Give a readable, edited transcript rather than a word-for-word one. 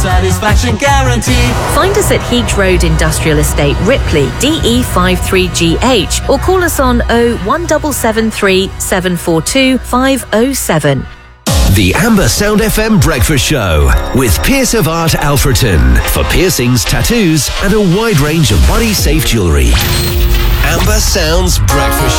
satisfaction guaranteed. Find us at Heath Road Industrial Estate, Ripley, DE53GH, or call us on 01773 742 507. The Amber Sound FM Breakfast Show with Pierce of Art Alfreton for piercings, tattoos, and a wide range of body-safe jewellery. Amber Sound's Breakfast